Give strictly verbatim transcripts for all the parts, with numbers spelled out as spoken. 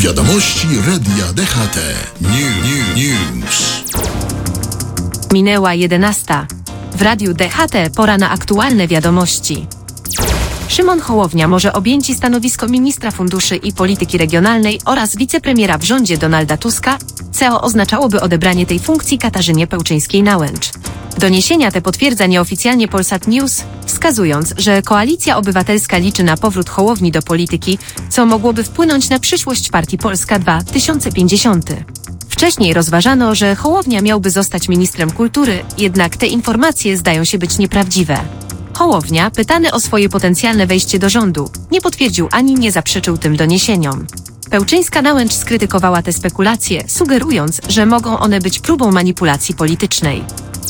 Wiadomości Radia D H T. New, new, news. Minęła jedenasta. W Radiu D H T pora na aktualne wiadomości. Szymon Hołownia może objęci stanowisko ministra funduszy i polityki regionalnej oraz wicepremiera w rządzie Donalda Tuska, co oznaczałoby odebranie tej funkcji Katarzynie Pełczyńskiej-Nałęcz. Doniesienia te potwierdza nieoficjalnie Polsat News, wskazując, że Koalicja Obywatelska liczy na powrót Hołowni do polityki, co mogłoby wpłynąć na przyszłość partii Polska dwa tysiące pięćdziesiąt. Wcześniej rozważano, że Hołownia miałby zostać ministrem kultury, jednak te informacje zdają się być nieprawdziwe. Hołownia, pytany o swoje potencjalne wejście do rządu, nie potwierdził ani nie zaprzeczył tym doniesieniom. Pełczyńska-Nałęcz skrytykowała te spekulacje, sugerując, że mogą one być próbą manipulacji politycznej.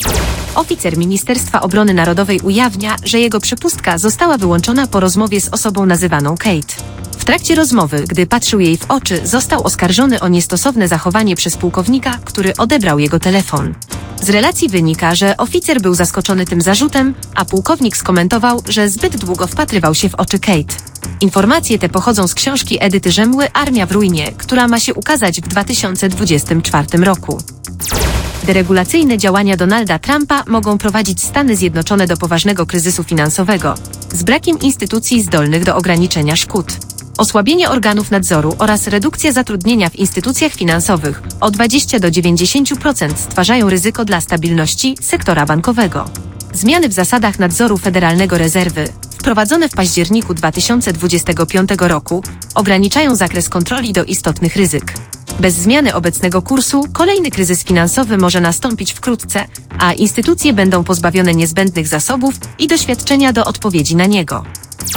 Oficer Ministerstwa Obrony Narodowej ujawnia, że jego przepustka została wyłączona po rozmowie z osobą nazywaną Kate. W trakcie rozmowy, gdy patrzył jej w oczy, został oskarżony o niestosowne zachowanie przez pułkownika, który odebrał jego telefon. Z relacji wynika, że oficer był zaskoczony tym zarzutem, a pułkownik skomentował, że zbyt długo wpatrywał się w oczy Kate. Informacje te pochodzą z książki Edyty Rzemły Armia w ruinie, która ma się ukazać w dwa tysiące dwudziestym czwartym roku. Deregulacyjne działania Donalda Trumpa mogą prowadzić Stany Zjednoczone do poważnego kryzysu finansowego, z brakiem instytucji zdolnych do ograniczenia szkód. Osłabienie organów nadzoru oraz redukcja zatrudnienia w instytucjach finansowych o dwadzieścia do dziewięćdziesięciu procent stwarzają ryzyko dla stabilności sektora bankowego. Zmiany w zasadach nadzoru Federalnego Rezerwy, wprowadzone w październiku dwa tysiące dwudziestego piątego roku, ograniczają zakres kontroli do istotnych ryzyk. Bez zmiany obecnego kursu kolejny kryzys finansowy może nastąpić wkrótce, a instytucje będą pozbawione niezbędnych zasobów i doświadczenia do odpowiedzi na niego.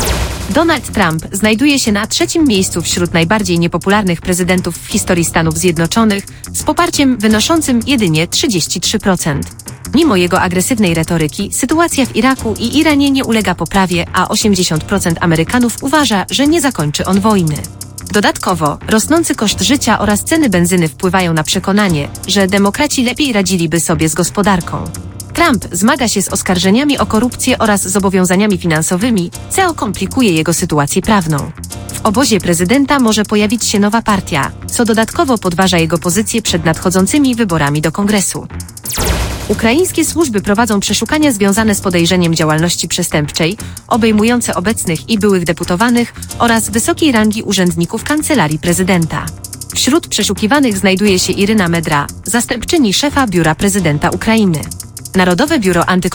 Donald Trump znajduje się na trzecim miejscu wśród najbardziej niepopularnych prezydentów w historii Stanów Zjednoczonych, z poparciem wynoszącym jedynie trzydzieści trzy procent. Mimo jego agresywnej retoryki, sytuacja w Iraku i Iranie nie ulega poprawie, a osiemdziesiąt procent Amerykanów uważa, że nie zakończy on wojny. Dodatkowo, rosnący koszt życia oraz ceny benzyny wpływają na przekonanie, że demokraci lepiej radziliby sobie z gospodarką. Trump zmaga się z oskarżeniami o korupcję oraz zobowiązaniami finansowymi, co komplikuje jego sytuację prawną. W obozie prezydenta może pojawić się nowa partia, co dodatkowo podważa jego pozycję przed nadchodzącymi wyborami do Kongresu. Ukraińskie służby prowadzą przeszukania związane z podejrzeniem działalności przestępczej, obejmujące obecnych i byłych deputowanych oraz wysokiej rangi urzędników Kancelarii Prezydenta. Wśród przeszukiwanych znajduje się Iryna Medra, zastępczyni szefa Biura Prezydenta Ukrainy. Narodowe Biuro Antykorupcyjne